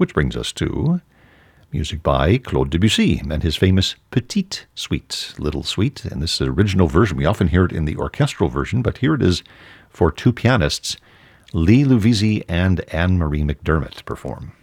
Which brings us to music by Claude Debussy and his famous Petite Suite, Little Suite. And this original version, we often hear it in the orchestral version, but here it is for two pianists, Lee Louvisi and Anne-Marie McDermott perform.